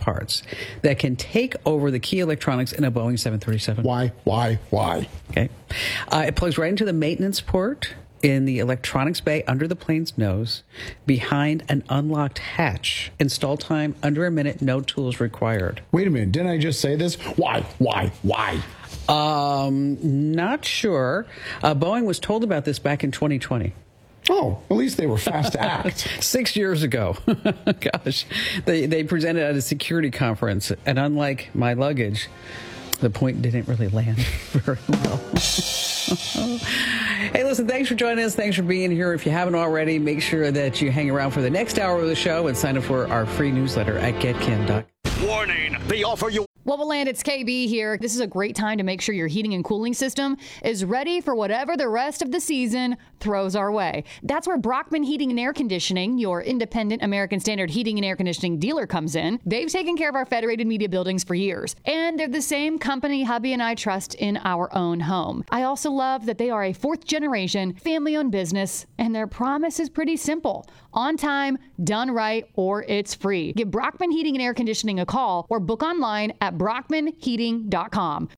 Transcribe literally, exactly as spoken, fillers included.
parts that can take over the key electronics in a Boeing seven thirty-seven. Why, why, why? Okay. Uh, it plugs right into the maintenance port in the electronics bay under the plane's nose, behind an unlocked hatch. Install time under a minute, no tools required. Wait a minute, didn't I just say this? Why, why, why? Um, not sure. Uh, Boeing was told about this back in twenty twenty. Oh, at least they were fast to act. Six years ago. Gosh. They, they presented at a security conference, and unlike my luggage, the point didn't really land very well. Hey, listen, thanks for joining us. Thanks for being here. If you haven't already, make sure that you hang around for the next hour of the show and sign up for our free newsletter at get kim dot com. Warning, the offer you... Levelland, it's K B here. This is a great time to make sure your heating and cooling system is ready for whatever the rest of the season throws our way. That's where Brockman Heating and Air Conditioning, your independent American Standard heating and air conditioning dealer, comes in. They've taken care of our Federated Media buildings for years, and they're the same company hubby and I trust in our own home. I also love that they are a fourth-generation, family-owned business, and their promise is pretty simple. On time, done right, or it's free. Give Brockman Heating and Air Conditioning a call or book online at brockman heating dot com.